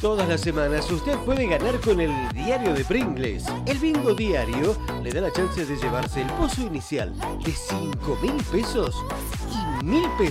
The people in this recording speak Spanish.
Todas las semanas usted puede ganar con el diario de Pringles. El bingo diario le da la chance de llevarse el pozo inicial de 5.000 pesos y 1.000 pesos.